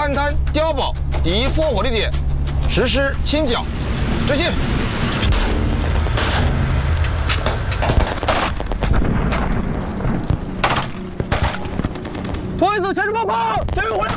勘探碉堡第一复活火力点，实施清剿。执行。 拖一组前置爆炮，前面回来。